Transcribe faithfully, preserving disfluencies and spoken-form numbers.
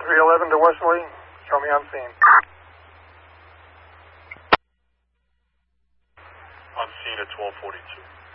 three eleven to Wesley. Show me on scene. On scene at twelve forty-two.